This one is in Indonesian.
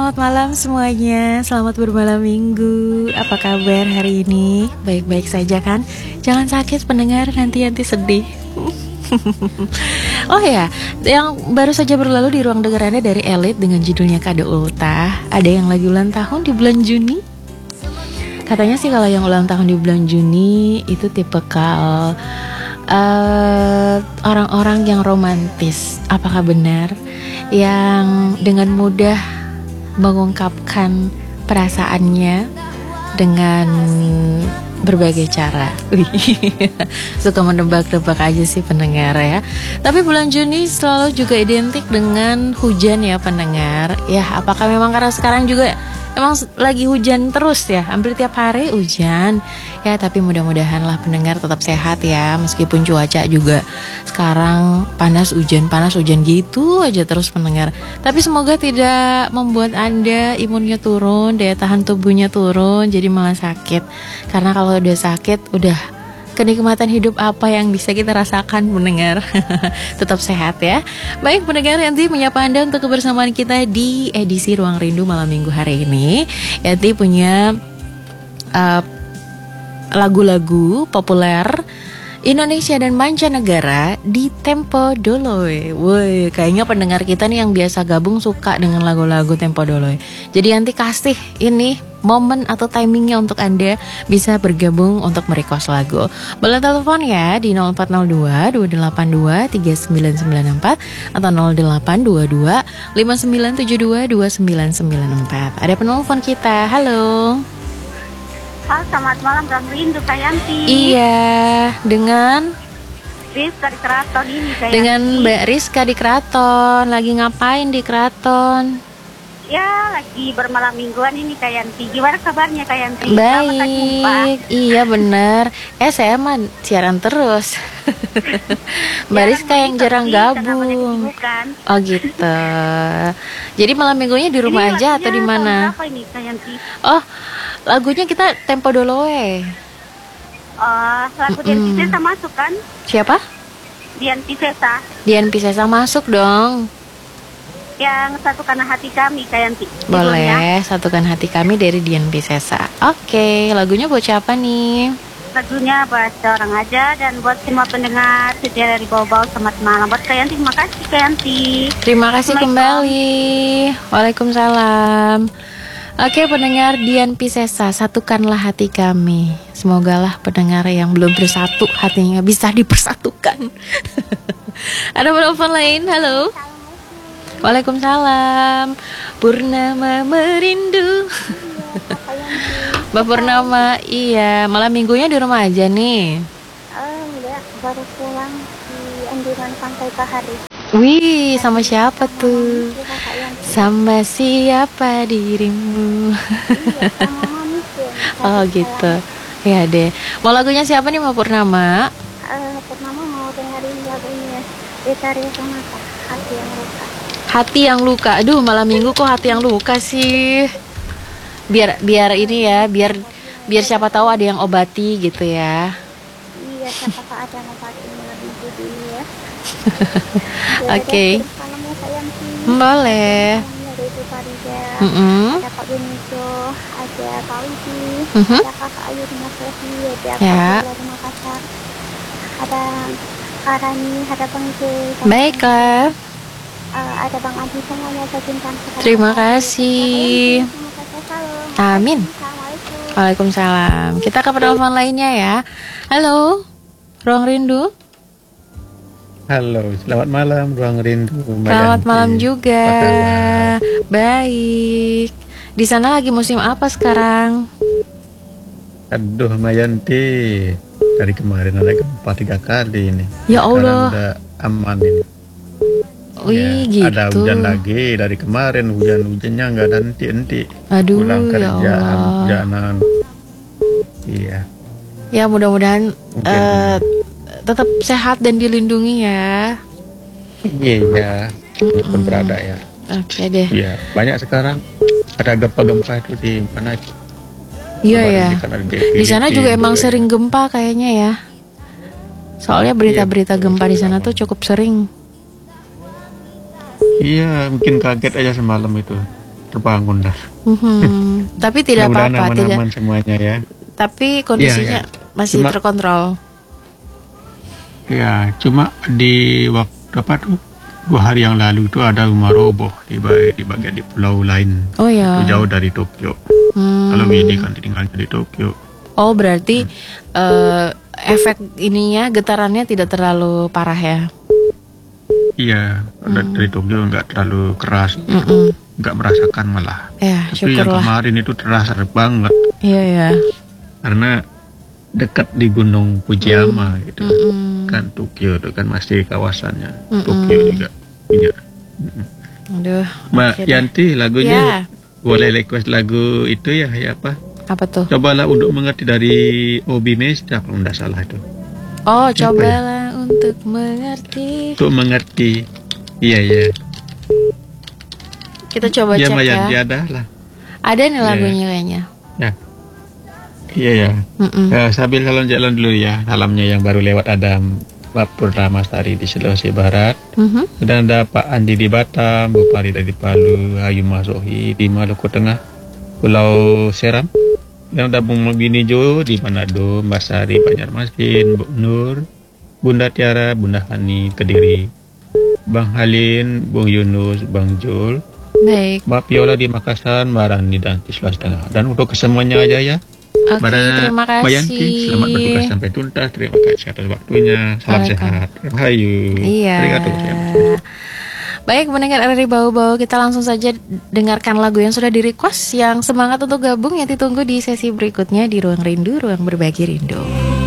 selamat malam semuanya. Selamat bermalam minggu. Apa kabar hari ini? Baik-baik saja kan? Jangan sakit pendengar, nanti sedih. Oh ya, yang baru saja berlalu di ruang dengar Anda dari Elite dengan judulnya Kado Ultah. Ada yang lagi ulang tahun di bulan Juni. Katanya sih kalau yang ulang tahun di bulan Juni itu tipikal orang-orang yang romantis. Apakah benar? Yang dengan mudah mengungkapkan perasaannya dengan berbagai cara. Suka menebak-nebak aja sih pendengar ya. Tapi bulan Juni selalu juga identik dengan hujan ya pendengar. Ya, apakah memang karena sekarang juga emang lagi hujan terus ya, hampir tiap hari hujan ya, tapi mudah-mudahan lah pendengar tetap sehat ya, meskipun cuaca juga sekarang panas hujan gitu aja terus pendengar. Tapi semoga tidak membuat Anda imunnya turun, daya tahan tubuhnya turun, jadi malah sakit. Karena kalau udah sakit, udah kenikmatan hidup apa yang bisa kita rasakan pendengar. Tetap sehat ya. Baik pendengar, Yanti menyapa Anda untuk kebersamaan kita di edisi Ruang Rindu malam minggu hari ini. Yanti punya lagu-lagu populer Indonesia dan mancanegara di Tempo Doloy. Woi, kayaknya pendengar kita nih yang biasa gabung suka dengan lagu-lagu Tempo Doloy. Jadi Yanti kasih ini momen atau timingnya untuk Anda bisa bergabung untuk merequest lagu. Boleh telepon ya di 0402 282 3994 atau 0822 5972 2994. Ada penelpon kita. Halo. Halo, selamat malam Ruang Rindu Kak Yanti. Iya, dengan Rizka di Keraton ini Kak dengan Yanti. Mbak Rizka di Keraton. Lagi ngapain di Keraton? Ya, lagi bermalam mingguan ini Kak Yanti. Gimana kabarnya Kak Yanti? Selamat jumpa. Baik, iya bener. Saya mah siaran terus. Mbak Rizka yang jarang gabung. Oh gitu. Jadi malam minggunya di rumah Ini aja atau di mana? Apa ini Kak Yanti? Oh, lagunya kita Tempo Doloy. Lagu Dian Piscesa masuk kan? Siapa? Dian Piscesa. Dian Piscesa masuk dong. Yang Satukan Hati Kami Kak Yanti. Boleh, Satukan Hati Kami dari Dian Piscesa. Oke, lagunya buat siapa nih? Lagunya buat orang aja dan buat semua pendengar setia dari bawah-bawah. Selamat malam buat Kak Yanti. Terima kasih Kak Yanti. Terima kasih kembali. Waalaikumsalam. Oke pendengar, Dian Piscesa, Satukanlah Hati Kami. Semogalah pendengar yang belum bersatu hatinya bisa dipersatukan. Ada penelpon lain, halo. Waalaikumsalam. Purnama Merindu. Mbak Purnama, iya, malam minggunya di rumah aja nih. Enggak, baru pulang di Anjuran Pantai Kahari. Wih, sama siapa tuh? Sama siapa dirimu? Oh gitu. Ya deh. Mau lagunya siapa nih Mbak Purnama? Purnama mau dengerin lagu ini ya, Betariya Sonata, Hati yang Luka. Hati yang luka. Aduh, malam minggu kok hati yang luka sih. Biar ini ya, biar siapa tahu ada yang obati gitu ya. Iya, siapa tahu ada yang obati lebih dulu ya. Oke. Boleh. Ada Ibu Farida, ada Pak Benicio, ada Pak Widi, ada Kakak Ayu di Mas Levi, ada Kak Bella di Makassar, ada Kak Rani, ada Bang J. Baiklah. Ada Bang Adi, semuanya saya cinta. Terima kasih. Amin. Waalaikumsalam. Kita ke penelpon lainnya ya. Halo, Ruang Rindu. Halo, selamat malam Ruang Rindu. Selamat malam juga. Baik. Di sana lagi musim apa sekarang? Aduh, Mayanti, dari kemarin ada gempa 3 kali ini. Ya Allah. Sekarang udah aman ini. Wih, ya, gitu. Ada hujan lagi dari kemarin, hujannya nggak ada henti-henti. Aduh, pulang kerja, ya Allah. hujanan. Iya. Ya mudah-mudahan tetap sehat dan dilindungi ya. Iya, pun berada ya. Oke deh. Iya, banyak sekarang ada gempa-gempa itu di mana itu. Iya ya. Di sana juga emang ya. sering gempa kayaknya ya. Soalnya berita-berita gempa di sana tuh cukup sering. Iya, mungkin kaget aja semalam itu. terbangun dah. Tapi tidak Mudah-mudahan apa-apa, tidak. aman-aman semuanya ya. Tapi kondisinya masih terkontrol. Ya, cuma di waktu apa tuh 2 hari yang lalu itu ada rumah roboh di bagian di pulau lain. Oh ya. Itu jauh dari Tokyo. Kalau ini kan tinggalnya di Tokyo. Oh berarti efek ininya getarannya tidak terlalu parah ya? Iya, dari Tokyo nggak terlalu keras, nggak merasakan malah. Ya, tapi yang syukurlah. kemarin itu terasa banget. Iya ya. Karena dekat di Gunung Fujiyama gitu. Kan Tokyo itu kan masih kawasannya. Tokyo juga punya. Aduh. Mbak Yanti Ya. lagunya boleh request lagu itu ya apa? Apa tuh? Cobalah untuk mengerti dari Obi Mesta kalau nggak salah itu. Oh, cobalah untuk mengerti. Untuk mengerti. Iya. Kita coba Ya cek Mbak ya. Yanti ada lah. Ada nih lagunya kayaknya. Ya. Iya ya. Sambil jalan-jalan dulu ya. Malamnya yang baru lewat ada Mbak Purnamasari di Sulawesi Barat. Dan ada Pak Andi di Batam, Bu Farida di Palu, Ayu Masohi di Maluku Tengah, Pulau Seram. Dan ada Bung Bini Jo di Manado, Mbak Sari Banjarmasin, Bu Nur, Bunda Tiara, Bunda Hani Kediri, Bang Halin, Bung Yunus, Bang Jul, Baik. Mbak Piola di Makassar, Mbak Rani dan di Sulawesi Tengah. Dan untuk kesemuanya aja ya. Oke, terima kasih. Mbak Yanti, selamat bertugas sampai tuntas. Terima kasih atas waktunya. Salam sehat. Rahayu. Iya. Arigatou. Baik, mendengar dari bau-bau, kita langsung saja dengarkan lagu yang sudah di-request. Yang semangat untuk gabung yang ditunggu di sesi berikutnya di Ruang Rindu, Ruang Berbagi Rindu.